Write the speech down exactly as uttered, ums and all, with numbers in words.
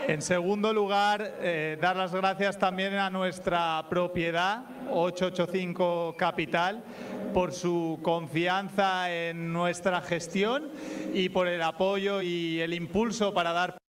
En segundo lugar, eh, dar las gracias también a nuestra propiedad, ocho ocho cinco Capital, por su confianza en nuestra gestión y por el apoyo y el impulso para dar